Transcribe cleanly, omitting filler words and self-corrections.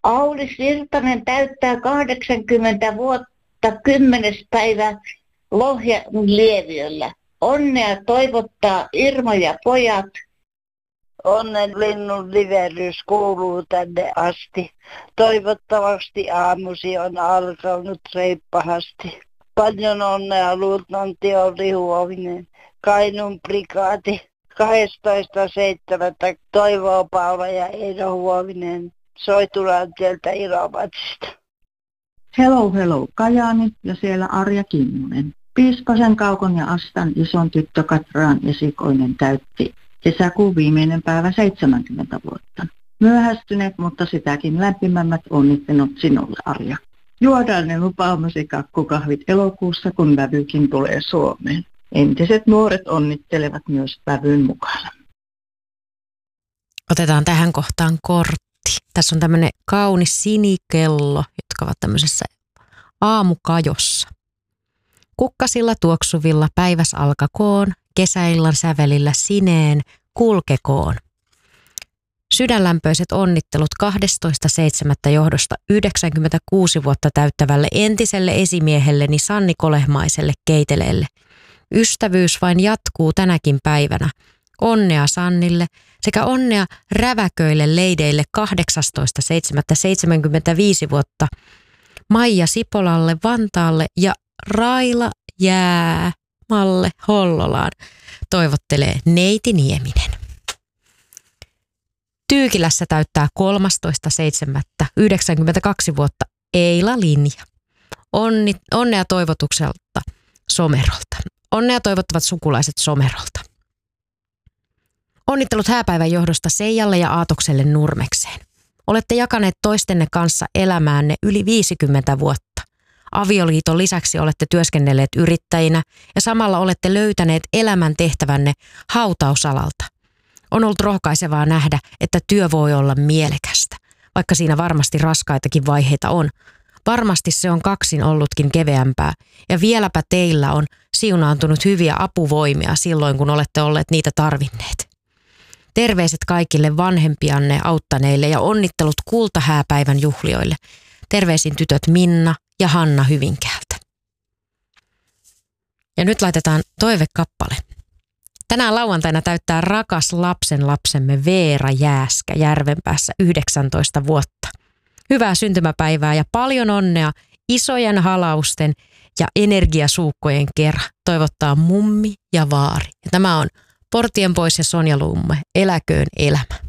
Aulis Virtanen täyttää 80 vuotta 10. päivä Lohjan lieviöllä. Onnea toivottaa Irma ja pojat. Onnen linnun liverys kuuluu tänne asti. Toivottavasti aamusi on alkanut reippahasti. Paljon onnea luutnantti Olli Huovinen. Kainuun prikaati 12.7. Toivoo Paula ja Eino Huovinen. Soitulaan sieltä Ilomatsista. Hello, Kajaani ja siellä Arja Kimmonen. Piispasen Kaukon ja Astan ison tyttö Katraan esikoinen täytti kesäkuun viimeinen päivä 70 vuotta. Myöhästyneet, mutta sitäkin lämpimämmät onnittelut sinulle, Arja. Juodaan ne lupaamasi kakkukahvit elokuussa, kun vävykin tulee Suomeen. Entiset nuoret onnittelevat myös vävyn mukana. Otetaan tähän kohtaan kortti. Tässä on tämmöinen kaunis sinikello, jotka ovat tämmöisessä aamukajossa. Kukkasilla tuoksuvilla päiväs alkakoon, kesäillan sävelillä sineen kulkekoon. Sydänlämpöiset onnittelut 12.7. johdosta 96 vuotta täyttävälle entiselle esimiehelleni Sanni Kolehmaiselle Keiteleelle. Ystävyys vain jatkuu tänäkin päivänä. Onnea Sannille sekä onnea räväköille leideille 18.7.75 vuotta. Maija Sipolalle Vantaalle ja Raila Jäämalle Hollolaan toivottelee Neiti Nieminen. Tyykilässä täyttää 13.7.92 vuotta Eila Linja. Onnea toivotukselta Somerolta. Onnea toivottavat sukulaiset Somerolta. Onnittelut hääpäivän johdosta Seijalle ja Aatokselle Nurmekseen. Olette jakaneet toistenne kanssa elämäänne yli 50 vuotta. Avioliiton lisäksi olette työskennelleet yrittäjinä ja samalla olette löytäneet elämän tehtävänne hautausalalta. On ollut rohkaisevaa nähdä, että työ voi olla mielekästä, vaikka siinä varmasti raskaitakin vaiheita on. Varmasti se on kaksin ollutkin keveämpää ja vieläpä teillä on siunaantunut hyviä apuvoimia silloin, kun olette olleet niitä tarvinneet. Terveiset kaikille vanhempianne auttaneille ja onnittelut kultahääpäivän juhlioille. Terveisin tytöt Minna ja Hanna Hyvinkäältä. Ja nyt laitetaan toivekappale. Tänään lauantaina täyttää rakas lapsemme Veera Jääskä Järvenpäässä 19 vuotta. Hyvää syntymäpäivää ja paljon onnea isojen halausten ja energiasuukkojen kerran. Toivottaa mummi ja vaari. Ja tämä on Portien pois ja Sonja Lumme. Eläköön elämä.